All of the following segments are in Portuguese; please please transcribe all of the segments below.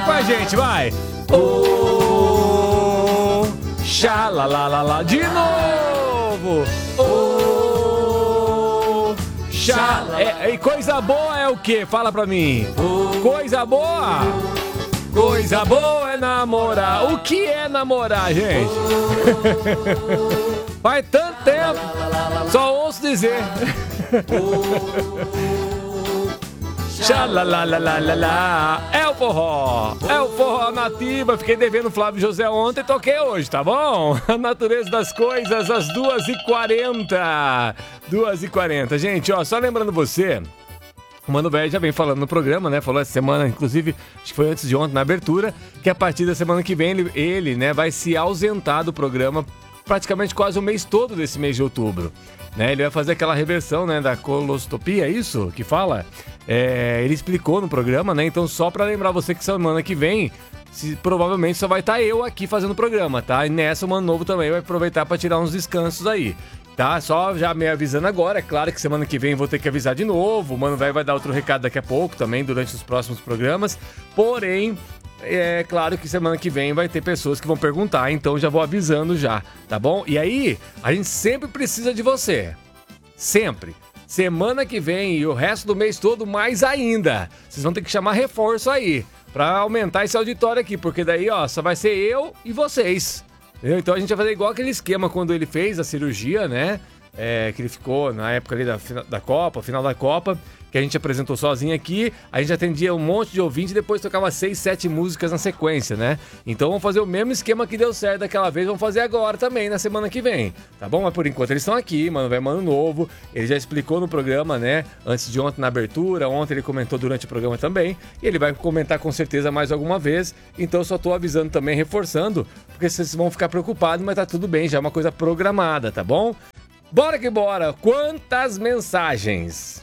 com a gente, vai. Oh, xalalalala. De novo. Oh, xalalalala. E coisa boa é o quê? Fala pra mim. Coisa boa? Coisa boa é namorar. O que é namorar, gente? Faz tanto tempo. Só ouço dizer. Xalalalala. É o forró nativa. Fiquei devendo o Flávio José ontem, toquei hoje, tá bom? A natureza das coisas, às 2h40. 2h40. Gente, ó, só lembrando você, o Mano Velho já vem falando no programa, né? Falou essa semana, inclusive, acho que foi antes de ontem, na abertura, que a partir da semana que vem ele, né, vai se ausentar do programa praticamente quase o mês todo desse mês de outubro. Né? Ele vai fazer aquela reversão, né, da colostopia, é isso que fala? Ele explicou no programa, né? Então, só pra lembrar você que semana que vem, provavelmente só vai estar eu aqui fazendo o programa, tá? E nessa o Mano Novo também vai aproveitar pra tirar uns descansos aí. Tá, só já me avisando agora, é claro que semana que vem vou ter que avisar de novo, o Mano Velho vai dar outro recado daqui a pouco também, durante os próximos programas, porém, é claro que semana que vem vai ter pessoas que vão perguntar, então já vou avisando já, tá bom? E aí, a gente sempre precisa de você, sempre. Semana que vem e o resto do mês todo mais ainda, vocês vão ter que chamar reforço aí, pra aumentar esse auditório aqui, porque daí, ó, só vai ser eu e vocês. Entendeu? Então a gente vai fazer igual aquele esquema quando ele fez a cirurgia, né? Que ele ficou na época ali da Copa, final da Copa, que a gente apresentou sozinho aqui, a gente atendia um monte de ouvinte e depois tocava 6, 7 músicas na sequência, né? Então vamos fazer o mesmo esquema que deu certo daquela vez, vamos fazer agora também, na semana que vem, tá bom? Mas por enquanto eles estão aqui, Mano Velho, Mano Novo, ele já explicou no programa, né? Antes de ontem na abertura, ontem ele comentou durante o programa também, e ele vai comentar com certeza mais alguma vez, então eu só tô avisando também, reforçando, porque vocês vão ficar preocupados, mas tá tudo bem, já é uma coisa programada, tá bom? Bora que bora! Quantas mensagens!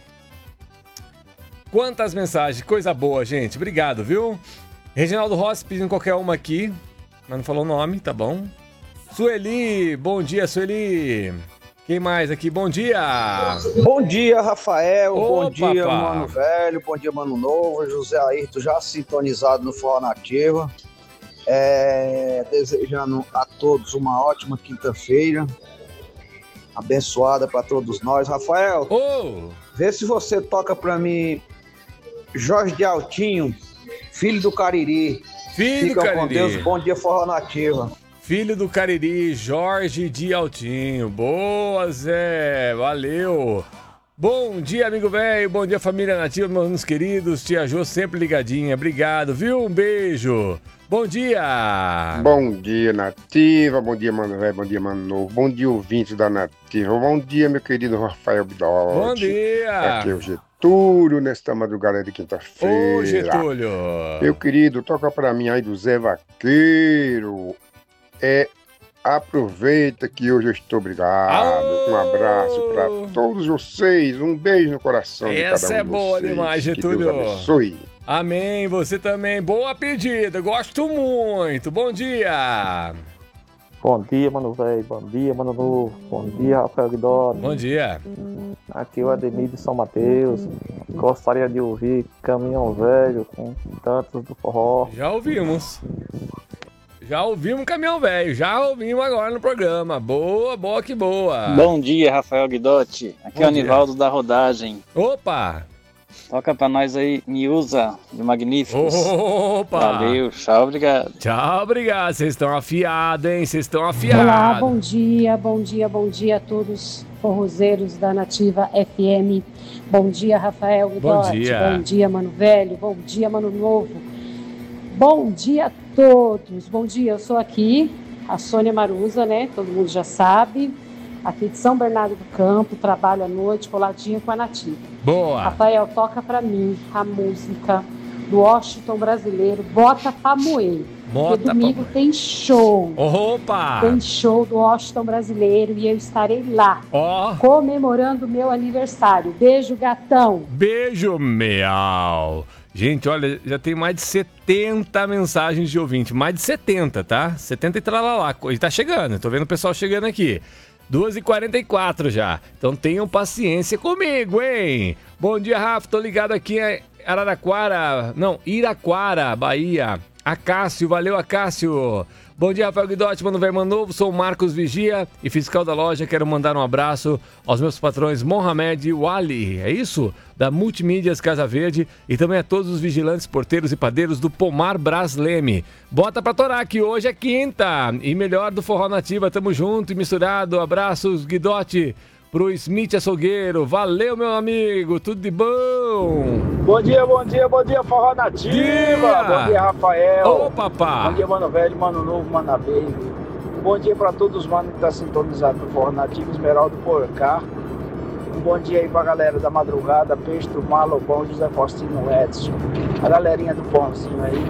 Quantas mensagens! Coisa boa, gente. Obrigado, viu? Reginaldo Rossi pedindo qualquer uma aqui, mas não falou o nome, tá bom? Sueli, bom dia, Sueli. Quem mais aqui? Bom dia! Bom dia, Rafael. Ô, bom dia, papá. Mano Velho. Bom dia, Mano Novo. José Ayrton já sintonizado no Forró Nativa. Desejando a todos uma ótima quinta-feira. Abençoada para todos nós. Rafael, vê se você toca para mim Jorge de Altinho, filho do Cariri. Filho Fica do Cariri. com Deus, bom dia, Forró Nativa. Filho do Cariri, Jorge de Altinho. Boa, Zé. Valeu. Bom dia, amigo velho. Bom dia, família nativa, meus queridos. Tia Jô sempre ligadinha. Obrigado, viu? Um beijo. Bom dia. Bom dia, Nativa. Bom dia, Mano Velho. Bom dia, Mano Novo. Bom dia, ouvintes da Nativa. Bom dia, meu querido Rafael Bidotti. Bom dia. Aqui é o Getúlio, nesta madrugada de quinta-feira. Ô, Getúlio. Meu querido, toca pra mim aí do Zé Vaqueiro. Aproveita que hoje eu estou obrigado. Um abraço pra todos vocês. Um beijo no coração de cada um de vocês. Essa é boa demais, Getúlio. Que Deus abençoe. Amém, você também. Boa pedida, gosto muito. Bom dia. Bom dia, Mano Velho. Bom dia, Mano Novo. Bom dia, Rafael Guidoni. Bom dia. Aqui é o Ademir de São Mateus. Gostaria de ouvir Caminhão Velho com tantos do forró. Já ouvimos. Já ouvimos Caminhão Velho. Já ouvimos agora no programa. Boa, boa que boa. Bom dia, Rafael Guidotti. Aqui é o Anivaldo da Rodagem. Opa! Toca pra nós aí, Miúza, de Magníficos. Opa! Valeu, tchau, obrigado. Tchau, obrigado. Vocês estão afiados, hein? Vocês estão afiados. Olá, bom dia a todos forrozeiros da Nativa FM. Bom dia, Rafael Guidotti. Bom dia. Bom dia, Mano Velho. Bom dia, Mano Novo. Bom dia a todos. Bom dia, eu sou aqui, a Sônia Maruza, né? Todo mundo já sabe. Aqui de São Bernardo do Campo, trabalho à noite, coladinho com a Nativa. Boa! Rafael, toca pra mim a música do Washington Brasileiro, Bota Pra Moer. Porque domingo tem show. Opa! Tem show do Washington Brasileiro e eu estarei lá, comemorando o meu aniversário. Beijo, gatão! Beijo, meau! Gente, olha, já tem mais de 70 mensagens de ouvinte. Mais de 70, tá? 70 e tralalá. E tá chegando, tô vendo o pessoal chegando aqui. 2h44 já. Então tenham paciência comigo, hein? Bom dia, Rafa. Tô ligado aqui em Iraquara, Bahia. Acácio, valeu Acácio. Bom dia, Rafael Guidotti, mano velho, mano novo, sou o Marcos Vigia e fiscal da loja, quero mandar um abraço aos meus patrões Mohamed e Wali, é isso? Da Multimídias Casa Verde e também a todos os vigilantes, porteiros e padeiros do Pomar Brasleme. Bota pra torar que hoje é quinta e melhor do Forró Nativa, tamo junto e misturado, abraços Guidotti. Pro Smith Açougueiro, valeu meu amigo, tudo de bom? Bom dia, Forró Nativa! Bom dia, Rafael! Ô, papá! Bom dia, mano velho, mano novo, mano baby. Bom dia pra todos os manos que tá sintonizado no Forró Nativa, Esmeraldo Porcar. Um bom dia aí pra galera da madrugada, Pestro, Malobão, José Faustino Edson. A galerinha do Pãozinho aí.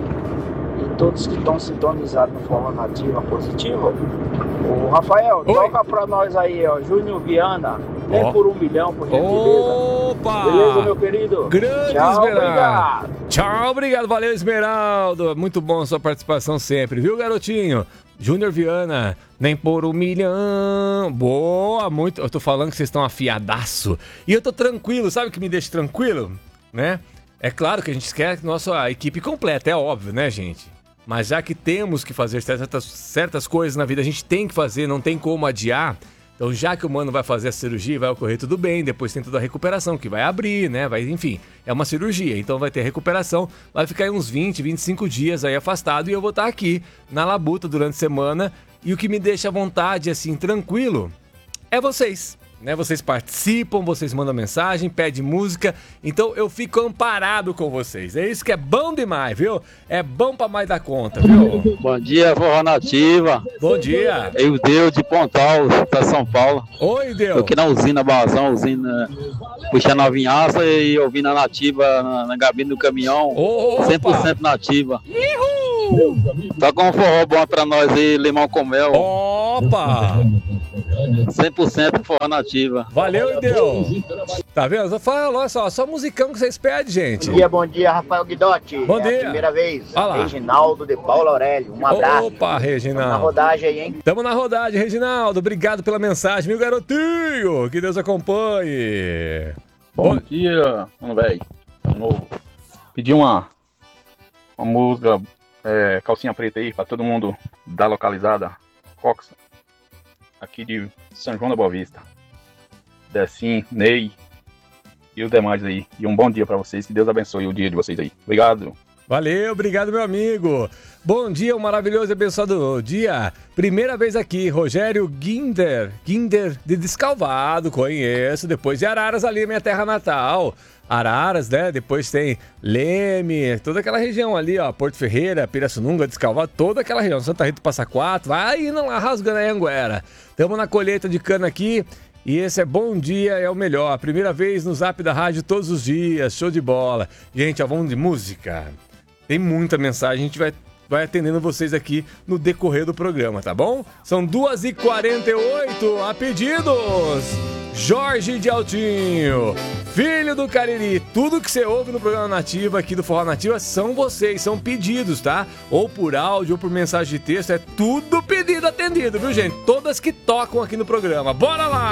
E todos que estão sintonizados no Forró Nativa Positiva. Ô, Rafael, oi, toca pra nós aí, ó, Júnior Viana, nem por 1 milhão, por gentileza. Opa! Beleza, meu querido? Grande Tchau, Esmeraldo. obrigado. Tchau, obrigado, valeu Esmeraldo. Muito bom a sua participação sempre, viu, garotinho? Júnior Viana, nem por 1 milhão. Boa, muito. Eu tô falando que vocês estão afiadaço. E eu tô tranquilo, sabe o que me deixa tranquilo? Né? É claro que a gente quer que nossa equipe completa, é óbvio, né, gente? Mas já que temos que fazer certas coisas na vida, a gente tem que fazer, não tem como adiar. Então, já que o mano vai fazer a cirurgia, vai ocorrer tudo bem, depois tem toda a recuperação, que vai abrir, né? Enfim, é uma cirurgia, então vai ter recuperação, vai ficar aí uns 20, 25 dias aí afastado e eu vou estar aqui na labuta durante a semana. E o que me deixa à vontade, assim, tranquilo, é vocês. Né? Vocês participam, vocês mandam mensagem, pedem música, então eu fico amparado com vocês. É isso que é bom demais, viu? É bom pra mais dar conta, viu? Bom dia, Forró Nativa. Bom dia. Eu, Deus de Pontal, pra São Paulo. Oi, Deus. Tô aqui na usina Balazão, usina puxando a vinhaça e ouvindo a Nativa na gabine do caminhão. Opa. 100% Nativa. Uhul. Toca um forró bom pra nós aí, limão com mel. Opa! 100% Forró Nativa. Valeu, Deus. Tá vendo? Eu falo, olha só musicão que vocês pedem, gente. Bom dia, Rafael Guidotti. Bom dia. É a primeira vez. Olha lá. Reginaldo de Paulo Aurélio. Um abraço. Opa, Reginaldo. Tamo na rodagem aí, hein? Tamo na rodagem, Reginaldo. Obrigado pela mensagem, meu garotinho. Que Deus acompanhe. Bom dia, mano velho. Novo. Pedi uma música calcinha preta aí pra todo mundo da localizada. Coxa. Aqui de São João da Boa Vista. Decim, Ney e os demais aí. E um bom dia pra vocês. Que Deus abençoe o dia de vocês aí. Obrigado. Valeu, obrigado, meu amigo. Bom dia, um maravilhoso e abençoado dia. Primeira vez aqui, Rogério Guinder de Descalvado, conheço. Depois de Araras, ali, minha terra natal. Araras, né? Depois tem Leme, toda aquela região ali, ó. Porto Ferreira, Pirassununga, Descalvado, toda aquela região. Santa Rita do Passa Quatro, vai indo lá, rasgando a Anguera. Estamos na colheita de cana aqui. E esse é Bom Dia, é o melhor. Primeira vez no Zap da Rádio todos os dias, show de bola. Gente, ó, vamos de música. Tem muita mensagem, a gente vai atendendo vocês aqui no decorrer do programa, tá bom? São 2h48, a pedidos. Jorge de Altinho, filho do Cariri. Tudo que você ouve no programa Nativa aqui do Forró Nativa são vocês, são pedidos, tá? Ou por áudio, ou por mensagem de texto, é tudo pedido atendido, viu, gente? Todas que tocam aqui no programa. Bora lá!